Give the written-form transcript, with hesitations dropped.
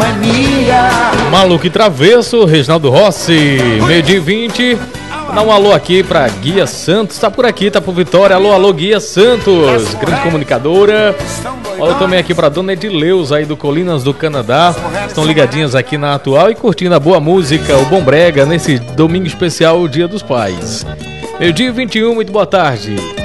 Maluco e Travesso, Reginaldo Rossi, meio-dia 20. Dá um alô aqui pra Guia Santos, tá por aqui, tá por Vitória. Alô, alô, Guia Santos, grande comunicadora. Alô também aqui pra Dona Edileus aí do Colinas do Canadá. Estão ligadinhas aqui na Atual e curtindo a boa música, o bom brega, nesse domingo especial, o Dia dos Pais. Meio-dia 21, muito boa tarde.